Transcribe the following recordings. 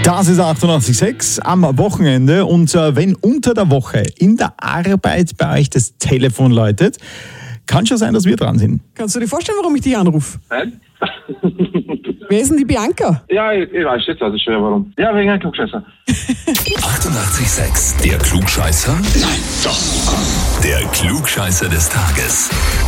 Das ist 88.6 am Wochenende und wenn unter der Woche in der Arbeit bei euch das Telefon läutet, kann schon sein, dass wir dran sind. Kannst du dir vorstellen, warum ich dich anrufe? Nein? Wer ist denn die Bianca? Ja, ich weiß jetzt also schon, warum. Ja, wegen einem Klugscheißer. 88.6 Der Klugscheißer? Nein, doch. Der Klugscheißer des Tages.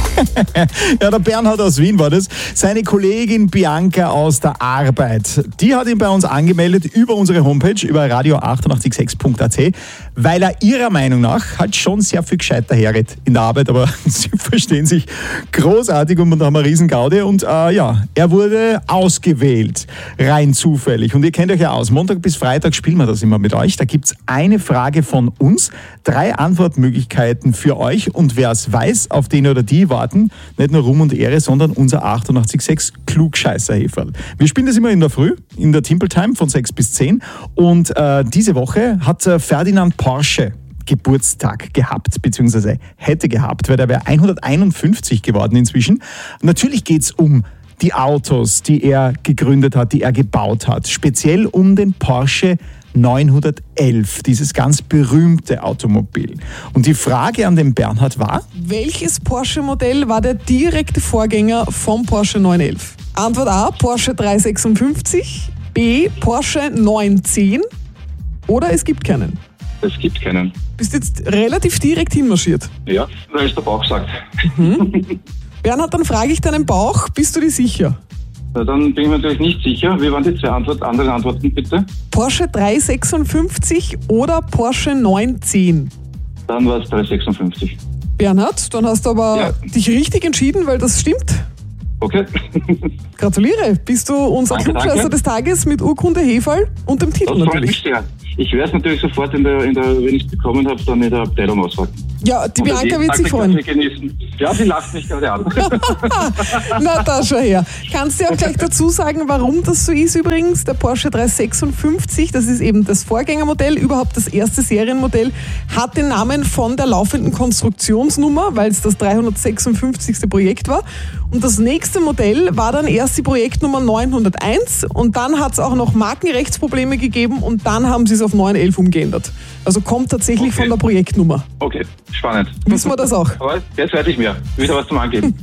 Ja, der Bernhard aus Wien war das. Seine Kollegin Bianca aus der Arbeit, die hat ihn bei uns angemeldet über unsere Homepage, über radio886.at, weil er ihrer Meinung nach halt schon sehr viel gescheiter herredet in der Arbeit, aber sie verstehen sich großartig und da haben wir eine riesen Gaude und ja, er wurde ausgewählt, rein zufällig. Und ihr kennt euch ja aus, Montag bis Freitag spielen wir das immer mit euch. Da gibt's eine Frage von uns, 3 Antwortmöglichkeiten für euch und wer es weiß, auf den oder die warten nicht nur Ruhm und Ehre, sondern unser 88.6 Klugscheißer-Heferl. Wir spielen das immer in der Früh, in der Timple Time von 6 bis 10 und diese Woche hat Ferdinand Porsche Geburtstag gehabt, beziehungsweise hätte gehabt, weil der wäre 151 geworden inzwischen. Natürlich geht's um die Autos, die er gegründet hat, die er gebaut hat. Speziell um den Porsche 911, dieses ganz berühmte Automobil. Und die Frage an den Bernhard war: Welches Porsche-Modell war der direkte Vorgänger vom Porsche 911? Antwort A, Porsche 356, B, Porsche 910 oder es gibt keinen. Es gibt keinen. Bist jetzt relativ direkt hinmarschiert. Ja, weil es der Bauch sagt. Bernhard, dann frage ich deinen Bauch, bist du dir sicher? Na, dann bin ich mir natürlich nicht sicher. Wie waren die 2 anderen Antworten, bitte? Porsche 356 oder Porsche 910? Dann war es 356. Bernhard, dann hast du aber dich richtig entschieden, weil das stimmt. Okay. Gratuliere, bist du unser Danke, Klugscheißer danke. des Tages mit Urkunde, Heferl und dem Titel Das freut mich natürlich. sehr. Ich werde es natürlich sofort, wenn ich es bekommen habe, dann in der Abteilung auspacken. Ja, die Bianca wird sich freuen. Genießen. Ja, sie lacht mich gerade an. Na, da schau her. Kannst du auch gleich dazu sagen, warum das so ist übrigens? Der Porsche 356, das ist eben das Vorgängermodell, überhaupt das erste Serienmodell, hat den Namen von der laufenden Konstruktionsnummer, weil es das 356. Projekt war. Und das nächste Modell war dann erst die Projektnummer 901 und dann hat es auch noch Markenrechtsprobleme gegeben und dann haben sie es auf 911 umgeändert. Also kommt tatsächlich von der Projektnummer. Okay, spannend. Wissen wir das auch? Aber jetzt weiß ich mehr. Wieder was zum Angeben.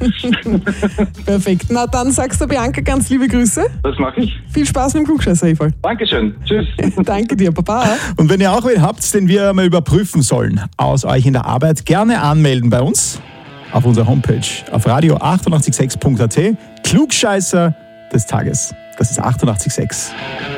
Perfekt. Na, dann sagst du Bianca ganz liebe Grüße. Das mache ich. Viel Spaß mit dem Klugscheißer-Heferl. Dankeschön. Tschüss. Danke dir, Papa. Und wenn ihr auch wen habt, den wir mal überprüfen sollen aus euch in der Arbeit, gerne anmelden bei uns auf unserer Homepage auf radio886.at. Klugscheißer des Tages. Das ist 88.6.